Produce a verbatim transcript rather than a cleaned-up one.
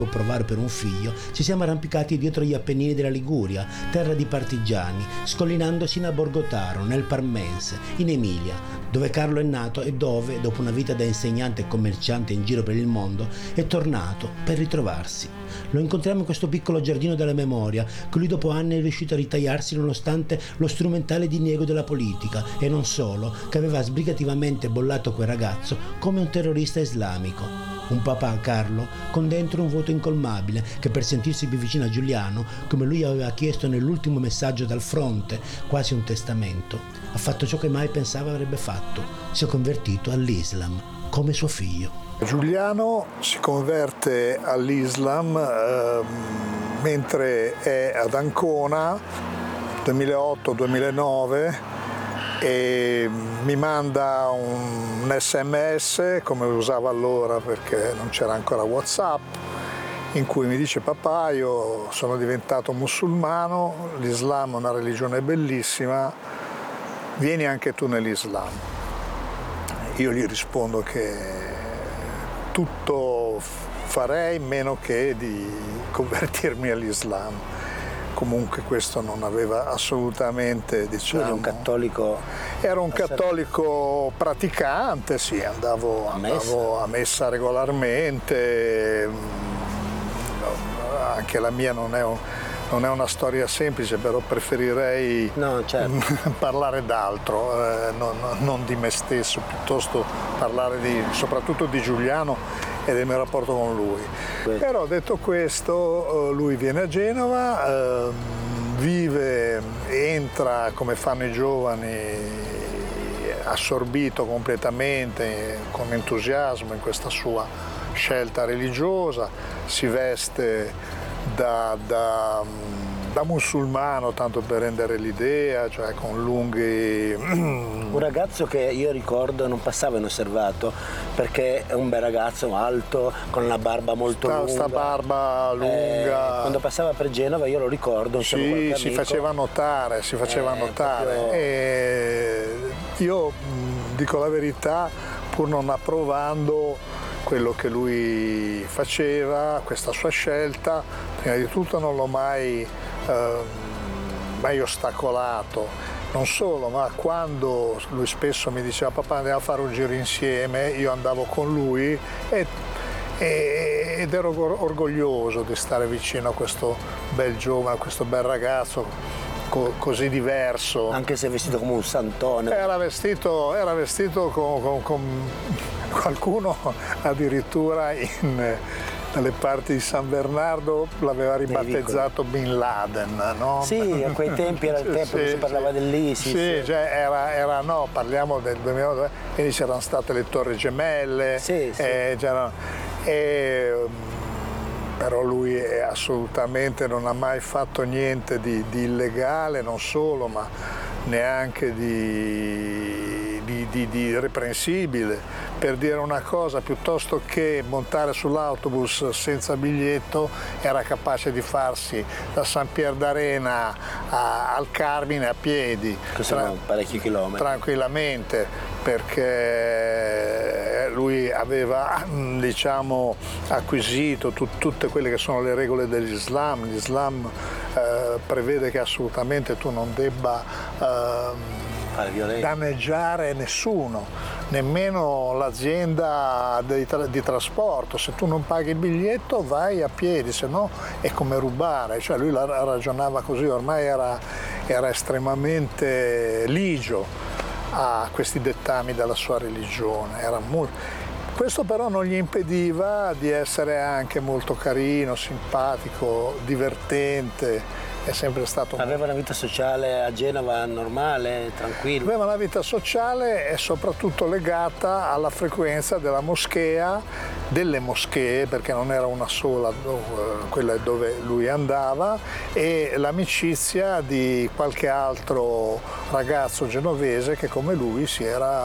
provare per un figlio, ci siamo arrampicati dietro gli Appennini della Liguria, terra di partigiani, scollinandosi in a Borgotaro, nel Parmense, in Emilia, dove Carlo è nato e dove, dopo una vita da insegnante e commerciante in giro per il mondo, è tornato per ritrovarsi. Lo incontriamo in questo piccolo giardino della memoria, che lui dopo anni è riuscito a ritagliarsi nonostante lo strumentale diniego della politica, e non solo, che aveva sbrigativamente bollato quel ragazzo come un terrorista islamico. Un papà, Carlo, con dentro un vuoto incolmabile, che per sentirsi più vicino a Giuliano, come lui aveva chiesto nell'ultimo messaggio dal fronte, quasi un testamento, ha fatto ciò che mai pensava avrebbe fatto: si è convertito all'Islam, come suo figlio. Giuliano si converte all'Islam eh, mentre è ad Ancona, duemilaotto duemilanove, e mi manda un, un sms, come usava allora perché non c'era ancora WhatsApp, in cui mi dice: papà, io sono diventato musulmano, l'Islam è una religione bellissima, vieni anche tu nell'Islam. Io gli rispondo che tutto farei meno che di convertirmi all'Islam. Comunque questo non aveva assolutamente, diciamo... Era un cattolico? Ero un cattolico praticante, sì, andavo a messa, andavo a messa regolarmente, anche la mia non è, un, non è una storia semplice, però preferirei no, certo. parlare d'altro, eh, non, non di me stesso, piuttosto parlare di, soprattutto di Giuliano e del mio rapporto con lui. Questo. Però detto questo, lui viene a Genova, eh, vive, entra come fanno i giovani, assorbito completamente, con entusiasmo in questa sua scelta religiosa, si veste da, da, da musulmano, tanto per rendere l'idea, cioè con lunghi... Un ragazzo che io ricordo non passava inosservato, perché è un bel ragazzo alto, con la barba molto sta, lunga. Sta barba lunga. Eh, quando passava per Genova io lo ricordo. Sì, si faceva notare, si faceva eh, notare. Proprio... E io dico la verità, pur non approvando quello che lui faceva, questa sua scelta, prima di tutto non l'ho mai, eh, mai ostacolato. Non solo, ma quando lui spesso mi diceva: papà, andiamo a fare un giro insieme, io andavo con lui e, e, ed ero orgoglioso di stare vicino a questo bel giovane, a questo bel ragazzo co, così diverso. Anche se vestito come un santone. Era vestito, era vestito con, con, con qualcuno addirittura in... dalle parti di San Bernardo l'aveva ribattezzato Bin Laden, no? Sì, a quei tempi era il tempo sì, che si parlava sì. dell'ISIS. Sì, cioè era, era, no, parliamo del duemiladue, quindi c'erano state le Torri Gemelle, sì, sì. Eh, e, però lui è assolutamente non ha mai fatto niente di, di illegale, non solo, ma neanche di, di, di, di irreprensibile. Per dire una cosa, piuttosto che montare sull'autobus senza biglietto, era capace di farsi da San Pier d'Arena a, al Carmine a piedi. Che sono parecchi chilometri. Tranquillamente, perché lui aveva, diciamo, acquisito tut, tutte quelle che sono le regole dell'Islam. L'Islam eh, prevede che assolutamente tu non debba eh, danneggiare nessuno, nemmeno l'azienda di, tra- di trasporto. Se tu non paghi il biglietto vai a piedi, se no è come rubare. Cioè lui la ragionava così, ormai era, era estremamente ligio a questi dettami della sua religione. Era molto... Questo però non gli impediva di essere anche molto carino, simpatico, divertente. È sempre stato... Aveva una vita sociale a Genova normale, tranquilla? Aveva una vita sociale e soprattutto legata alla frequenza della moschea, delle moschee, perché non era una sola, quella dove lui andava, e l'amicizia di qualche altro ragazzo genovese che come lui si era